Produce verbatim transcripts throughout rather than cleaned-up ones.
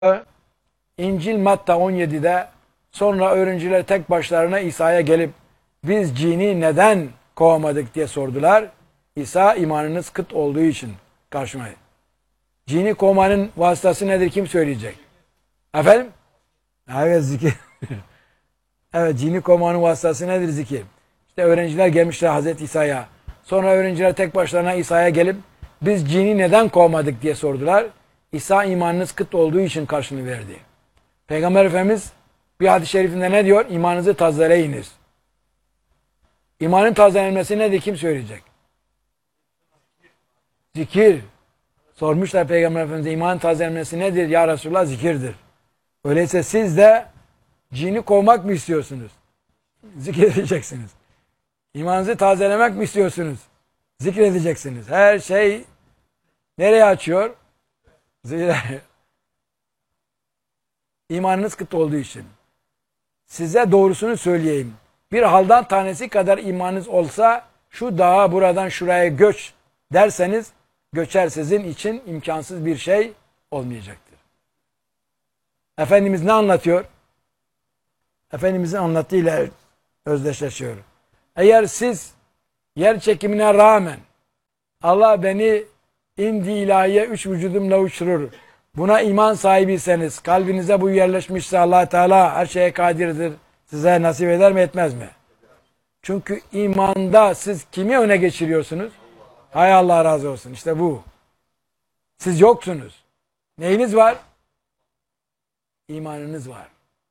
İncil Matta on yedide sonra öğrenciler tek başlarına İsa'ya gelip biz cini neden kovamadık diye sordular. İsa imanınız kıt olduğu için karşımayın. Cini kovmanın vasıtası nedir, kim söyleyecek? Efendim? Evet, zikir. Evet, cini kovmanın vasıtası nedir? Zikir. İşte öğrenciler gelmişler Hazreti İsa'ya. Sonra öğrenciler tek başlarına İsa'ya gelip biz cini neden kovmadık diye sordular. İsa imanınız kıt olduğu için karşılığını verdi. Peygamber Efendimiz bir hadis-i şerifinde ne diyor? İmanınızı tazeleyiniz. İmanın tazelenmesi nedir? Kim söyleyecek? Zikir. Sormuşlar Peygamber Efendimiz'e imanın tazelenmesi nedir? Ya Resulullah, zikirdir. Öyleyse siz de cini kovmak mı istiyorsunuz? Zikir edeceksiniz. İmanınızı tazelemek mi istiyorsunuz? Zikredeceksiniz. Her şey nereye açıyor? Zira imanınız kıt olduğu için. Size doğrusunu söyleyeyim. Bir haldan tanesi kadar imanınız olsa şu dağa buradan şuraya göç derseniz göçer, sizin için imkansız bir şey olmayacaktır. Efendimiz ne anlatıyor? Efendimizin anlattığıyla özdeşleşiyor. Eğer siz yer çekimine rağmen Allah beni indi ilahiye üç vücudumla uçurur, buna iman sahibiyseniz, kalbinize bu yerleşmişse Allah Teala her şeye kadirdir, size nasip eder mi etmez mi? Çünkü imanda siz kimi öne geçiriyorsunuz? Hay Allah razı olsun, işte bu. Siz yoksunuz. Neyiniz var? İmanınız var.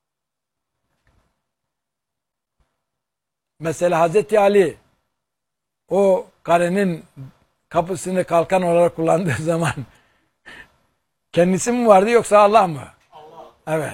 Mesela Hazreti Ali o karenin kapısını kalkan olarak kullandığı zaman kendisi mi vardı yoksa Allah mı? Allah. Evet.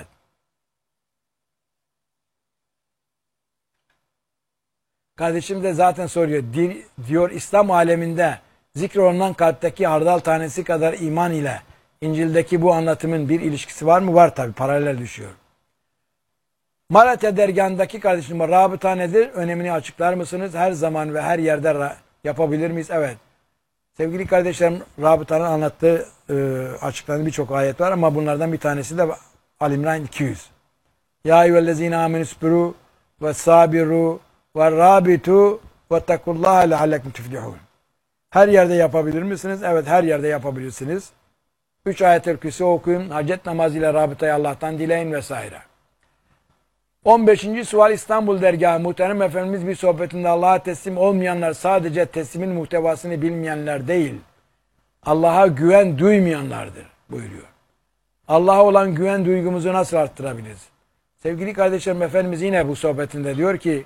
Kardeşim de zaten soruyor. Diyor İslam aleminde zikrolunan kalpteki hardal tanesi kadar iman ile İncil'deki bu anlatımın bir ilişkisi var mı? Var tabi, paralel düşüyor. Malatya dergahındaki kardeşim rabıta nedir? Önemini açıklar mısınız? Her zaman ve her yerde yapabilir miyiz? Evet. Sevgili kardeşlerim, rabıtanın anlattığı e, açıklanan birçok ayet var ama bunlardan bir tanesi de Ali İmran iki yüz. Ya eyyühellezine amenüsbiru ve sabiru ve rabitu ve tekullaha leallekum tuflihun. Her yerde yapabilir misiniz? Evet, her yerde yapabilirsiniz. Üç ayet-el kürsi okuyun, hacet namazıyla rabıtayı Allah'tan dileyin vesaire. on beşinci sual İstanbul dergahı. Muhterem Efendimiz bir sohbetinde Allah'a teslim olmayanlar sadece teslimin muhtevasını bilmeyenler değil, Allah'a güven duymayanlardır buyuruyor. Allah'a olan güven duygumuzu nasıl arttırabiliriz? Sevgili kardeşlerim, Efendimiz yine bu sohbetinde diyor ki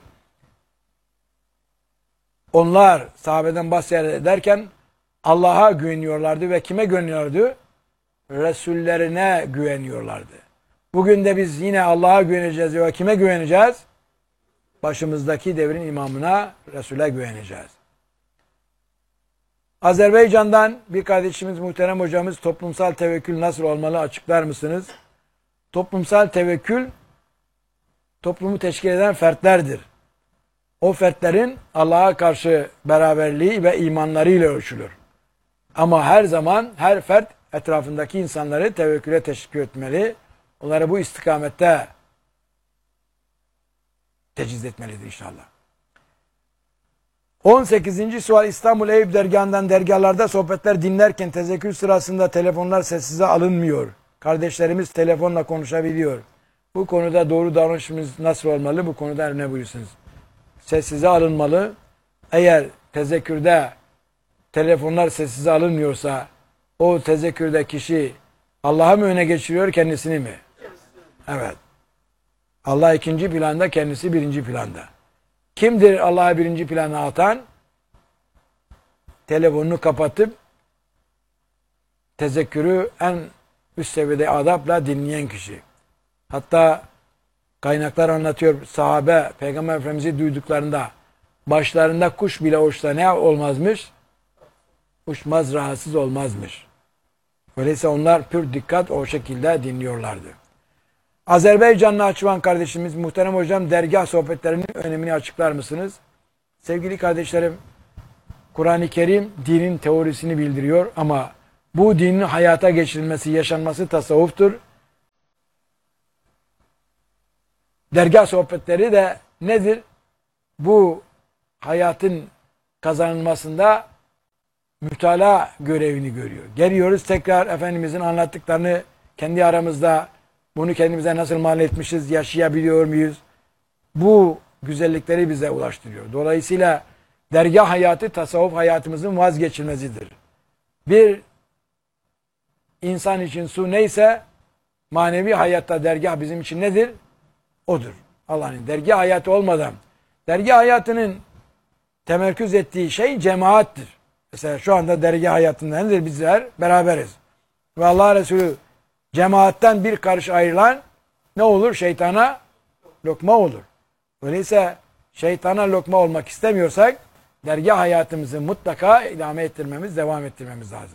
onlar sahabeden bahsederken Allah'a güveniyorlardı ve kime güveniyorlardı? Resullerine güveniyorlardı. Bugün de biz yine Allah'a güveneceğiz ve kime güveneceğiz? Başımızdaki devrin imamına, Resul'e güveneceğiz. Azerbaycan'dan bir kardeşimiz, muhterem hocamız, toplumsal tevekkül nasıl olmalı açıklar mısınız? Toplumsal tevekkül toplumu teşkil eden fertlerdir. O fertlerin Allah'a karşı beraberliği ve imanlarıyla ölçülür. Ama her zaman her fert etrafındaki insanları tevekküle teşvik etmeli. Onları bu istikamette teciz etmelidir inşallah. on sekizinci sual İstanbul Eyüp dergahından dergahlarda sohbetler dinlerken tezekkür sırasında telefonlar sessize alınmıyor. Kardeşlerimiz telefonla konuşabiliyor. Bu konuda doğru davranışımız nasıl olmalı? Bu konuda ne buyursunuz? Sessize alınmalı. Eğer tezekkürde telefonlar sessize alınmıyorsa o tezekkürde kişi Allah'a mı öne geçiriyor, kendisini mi? Evet. Allah ikinci planda, kendisi birinci planda. Kimdir Allah'ı birinci plana atan? Telefonunu kapatıp tezekkürü en üst seviyede adapla dinleyen kişi. Hatta kaynaklar anlatıyor, sahabe Peygamber Efendimiz'i duyduklarında başlarında kuş bile uçsa ne olmazmış? Uçmaz, rahatsız olmazmış. Öyleyse onlar pür dikkat o şekilde dinliyorlardı. Azerbaycanlı Açıvan kardeşimiz, muhterem hocam dergah sohbetlerinin önemini açıklar mısınız? Sevgili kardeşlerim, Kur'an-ı Kerim dinin teorisini bildiriyor ama bu dinin hayata geçirilmesi, yaşanması tasavvuftur. dergah sohbetleri de nedir? Bu hayatın kazanılmasında mütalaa görevini görüyor. Geliyoruz tekrar Efendimizin anlattıklarını kendi aramızda bunu kendimize nasıl mal etmişiz, yaşayabiliyor muyuz? Bu güzellikleri bize ulaştırıyor. Dolayısıyla dergah hayatı tasavvuf hayatımızın vazgeçilmezidir. Bir insan için su neyse manevi hayatta dergah bizim için nedir? Odur. Allah'ın dergah hayatı olmadan dergah hayatının temerküz ettiği şey cemaattir. Mesela şu anda dergah hayatında nedir? Bizler beraberiz. Ve Allah Resulü cemaatten bir karış ayrılan ne olur? Şeytana lokma olur. Öyleyse şeytana lokma olmak istemiyorsak dergah hayatımızı mutlaka idame ettirmemiz, devam ettirmemiz lazım.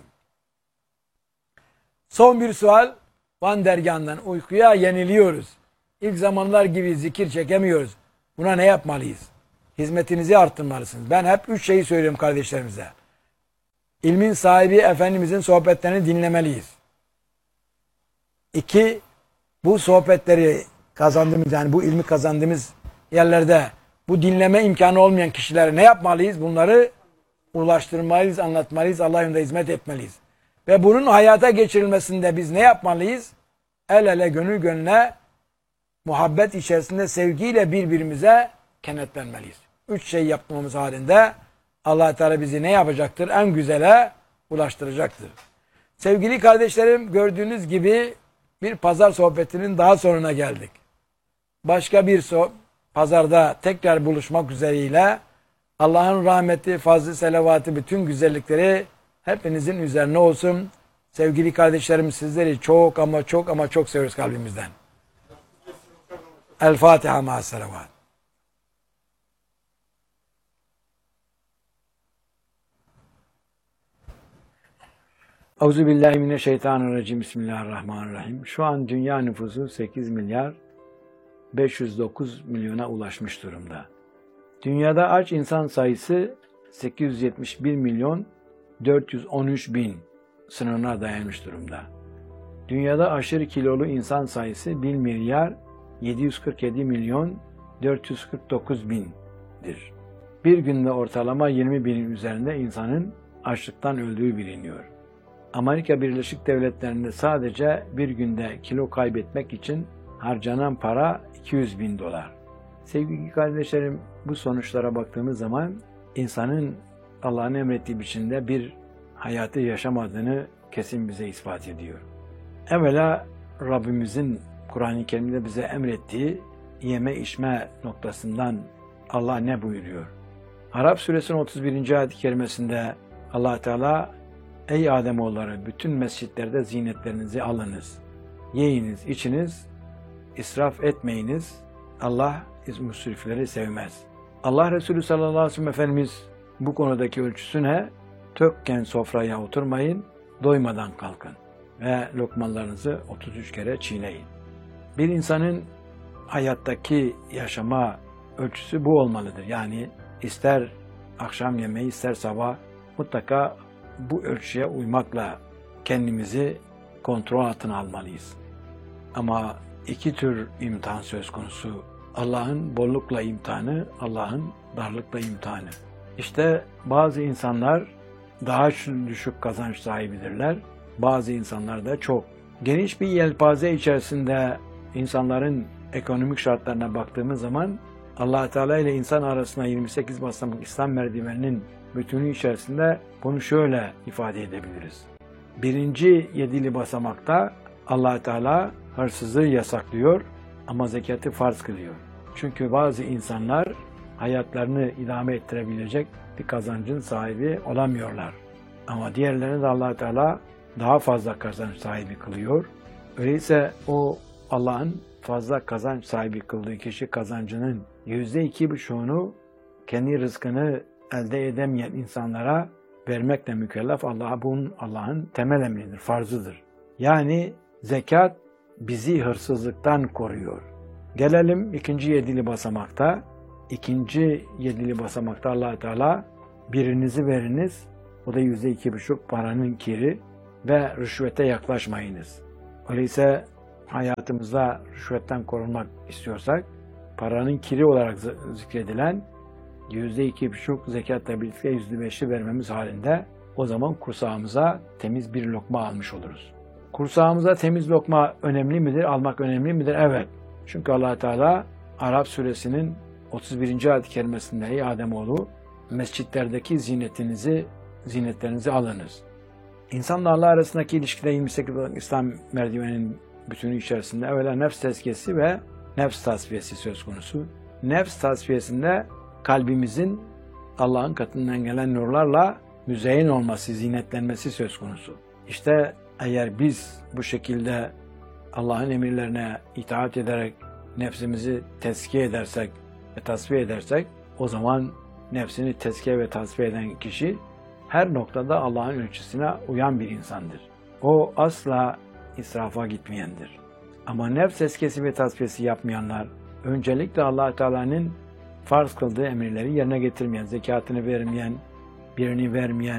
Son bir sual. Van dergahından uykuya yeniliyoruz. İlk zamanlar gibi zikir çekemiyoruz. Buna ne yapmalıyız? Hizmetinizi arttırmalısınız. Ben hep üç şeyi söylüyorum kardeşlerimize. İlmin sahibi Efendimizin sohbetlerini dinlemeliyiz. İki, bu sohbetleri kazandığımız, yani bu ilmi kazandığımız yerlerde bu dinleme imkanı olmayan kişilere ne yapmalıyız? Bunları ulaştırmalıyız, anlatmalıyız, Allah yolunda hizmet etmeliyiz. Ve bunun hayata geçirilmesinde biz ne yapmalıyız? El ele, gönül gönüle, muhabbet içerisinde sevgiyle birbirimize kenetlenmeliyiz. Üç şey yapmamız halinde Allah Teala bizi ne yapacaktır? En güzele ulaştıracaktır. Sevgili kardeşlerim, gördüğünüz gibi bir pazar sohbetinin daha sonuna geldik. Başka bir so pazarda tekrar buluşmak üzereyle Allah'ın rahmeti, fazlı, selavatı, bütün güzellikleri hepinizin üzerine olsun. Sevgili kardeşlerim, sizleri çok ama çok ama çok seviyoruz kalbimizden. El Fatiha ma'as selavat. Euzubillahimineşşeytanirracim. Bismillahirrahmanirrahim. Şu an dünya nüfusu sekiz milyar beş yüz dokuz milyona ulaşmış durumda. Dünyada aç insan sayısı sekiz yüz yetmiş bir milyon dört yüz on üç bin sınırına dayanmış durumda. Dünyada aşırı kilolu insan sayısı bir milyar yedi yüz kırk yedi milyon dört yüz kırk dokuz bindir. Bir günde ortalama yirmi binin üzerinde insanın açlıktan öldüğü biliniyor. Amerika Birleşik Devletleri'nde sadece bir günde kilo kaybetmek için harcanan para iki yüz bin dolar. Sevgili kardeşlerim, bu sonuçlara baktığımız zaman insanın Allah'ın emrettiği biçimde bir hayatı yaşamadığını kesin bize ispat ediyor. Evvela Rabbimizin Kur'an-ı Kerim'de bize emrettiği yeme içme noktasından Allah ne buyuruyor? Arap Suresinin otuz birinci ayet-i kerimesinde Allah Teala, ey Ademoğulları, bütün mescitlerde zinetlerinizi alınız, yiyiniz, içiniz, israf etmeyiniz. Allah müsrifleri sevmez. Allah Resulü sallallahu aleyhi ve sellem Efendimiz bu konudaki ölçüsü ne? Tökken sofraya oturmayın, doymadan kalkın ve lokmalarınızı otuz üç kere çiğneyin. Bir insanın hayattaki yaşama ölçüsü bu olmalıdır. Yani ister akşam yemeği ister sabah mutlaka bu ölçüye uymakla kendimizi kontrol altına almalıyız. Ama iki tür imtihan söz konusu. Allah'ın bollukla imtihanı, Allah'ın darlıkla imtihanı. İşte bazı insanlar daha düşük kazanç sahibidirler. Bazı insanlar da çok. Geniş bir yelpaze içerisinde insanların ekonomik şartlarına baktığımız zaman Allah Teala ile insan arasında yirmi sekiz basamak İslam merdiveninin bütünü içerisinde bunu şöyle ifade edebiliriz. Birinci yedili basamakta Allah Teala hırsızlığı yasaklıyor ama zekatı farz kılıyor. Çünkü bazı insanlar hayatlarını idame ettirebilecek bir kazancın sahibi olamıyorlar. Ama diğerlerini de Allah Teala daha fazla kazanç sahibi kılıyor. Öyleyse o Allah'ın fazla kazanç sahibi kıldığı kişi kazancının yüzde iki buçuğunu kendi rızkını elde edemeyen insanlara vermekle mükellef. Allah bunun Allah'ın temel emridir, farzıdır. Yani zekat bizi hırsızlıktan koruyor. Gelelim ikinci yedili basamakta. İkinci yedili basamakta Allah Teala birinizi veriniz, o da yüzde iki buçuk paranın kiri ve rüşvete yaklaşmayınız. Öyleyse hayatımızda rüşvetten korunmak istiyorsak paranın kiri olarak zikredilen yüzde iki buçuk zekatla birlikte yüzde beşi vermemiz halinde o zaman kursağımıza temiz bir lokma almış oluruz. Kursağımıza temiz lokma önemli midir? Almak önemli midir? Evet. Çünkü Allah Teala Arap suresinin otuz birinci ayet-i kerimesinde ey Ademoğlu mescitlerdeki zinetinizi, zinetlerinizi alınız. İnsanla Allah arasındaki ilişkide yirmi sekiz İslam merdiveninin bütünü içerisinde evvela nefs tezkiyesi ve nefs tasfiyesi söz konusu. Nefs tasfiyesinde kalbimizin Allah'ın katından gelen nurlarla müzeyyen olması, zinetlenmesi söz konusu. İşte eğer biz bu şekilde Allah'ın emirlerine itaat ederek nefsimizi tezkiye edersek ve tasfiye edersek o zaman nefsini tezkiye ve tasfiye eden kişi her noktada Allah'ın ölçüsüne uyan bir insandır. O asla israfa gitmeyendir. Ama nefs tezkiyesi ve tasfiyesi yapmayanlar öncelikle Allah Teala'nın farz kıldığı emirleri yerine getirmeyen, zekatını vermeyen, birini vermeyen,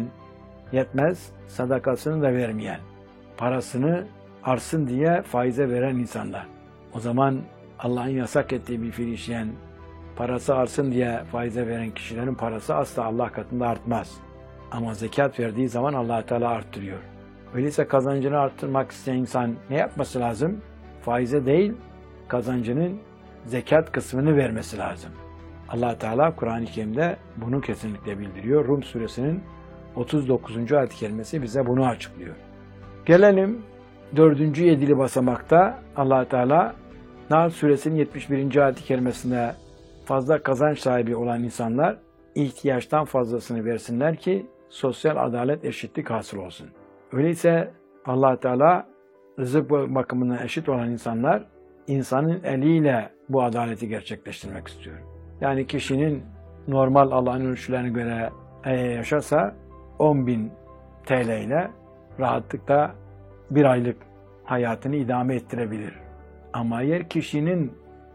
yetmez sadakasını da vermeyen, parasını artsın diye faize veren insanlar. O zaman Allah'ın yasak ettiği bir fiil işleyen, parası artsın diye faize veren kişilerin parası asla Allah katında artmaz. Ama zekat verdiği zaman Allah Teala arttırıyor. Öyleyse kazancını arttırmak isteyen insan ne yapması lazım? Faize değil, kazancının zekat kısmını vermesi lazım. Allah Teala Kur'an-ı Kerim'de bunu kesinlikle bildiriyor. Rum suresinin otuz dokuzuncu ayet-i kerimesi bize bunu açıklıyor. Gelelim dördüncü yedili basamakta Allah Teala Nahl suresinin yetmiş birinci ayet-i kerimesinde fazla kazanç sahibi olan insanlar ihtiyaçtan fazlasını versinler ki sosyal adalet, eşitlik hasıl olsun. Öyleyse Allah Teala rızık bakımından eşit olan insanlar insanın eliyle bu adaleti gerçekleştirmek istiyor. Yani kişinin normal Allah'ın ölçülerine göre yaşarsa on bin T L ile rahatlıkla bir aylık hayatını idame ettirebilir. Ama eğer kişinin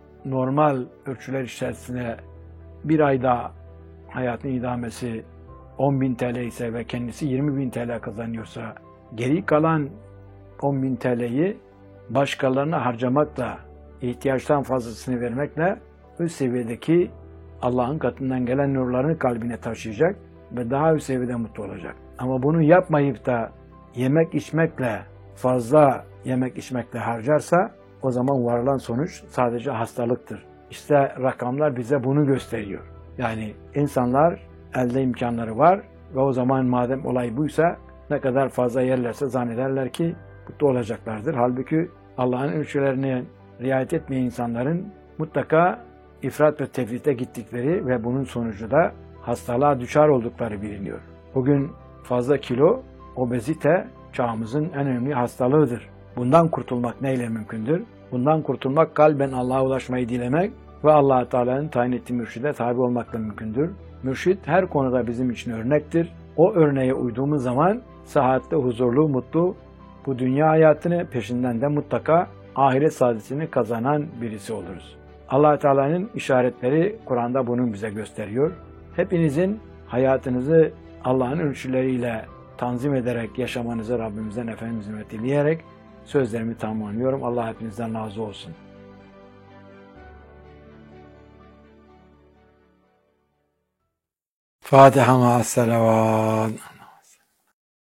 normal ölçüler içerisinde bir ayda hayatın idamesi on bin T L ise ve kendisi yirmi bin T L kazanıyorsa geri kalan on bin T L'yi başkalarına harcamakla, ihtiyaçtan fazlasını vermekle üst seviyedeki Allah'ın katından gelen nurlarını kalbine taşıyacak ve daha üst seviyede mutlu olacak. Ama bunu yapmayıp da yemek içmekle, fazla yemek içmekle harcarsa o zaman varılan sonuç sadece hastalıktır. İşte rakamlar bize bunu gösteriyor. Yani insanlar elde imkanları var ve o zaman madem olay buysa ne kadar fazla yerlerse zannederler ki mutlu olacaklardır. Halbuki Allah'ın ölçülerine riayet etmeyen insanların mutlaka ifrat ve tefrite gittikleri ve bunun sonucu da hastalığa düşer oldukları biliniyor. Bugün fazla kilo, obezite çağımızın en önemli hastalığıdır. Bundan kurtulmak neyle mümkündür? Bundan kurtulmak kalben Allah'a ulaşmayı dilemek ve Allah Teala'nın tayin ettiği mürşide tabi olmakla mümkündür. Mürşid her konuda bizim için örnektir. O örneğe uyduğumuz zaman sıhhatli, huzurlu, mutlu bu dünya hayatını peşinden de mutlaka ahiret saadetini kazanan birisi oluruz. Allah Teala'nın işaretleri Kur'an'da bunu bize gösteriyor. Hepinizin hayatınızı Allah'ın ölçüleriyle tanzim ederek yaşamanızı Rabbimizden Efendimiz'in ve dileyerek sözlerimi tamamlıyorum. Allah hepinizden razı olsun. Fatiha ma'as salavat.